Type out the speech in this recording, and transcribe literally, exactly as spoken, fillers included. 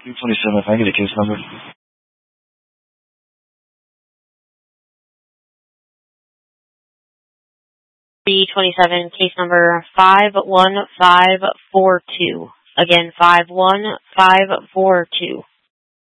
two twenty-seven, if I get a case number. three twenty-seven, case number five one five four two. Again, five one five four two.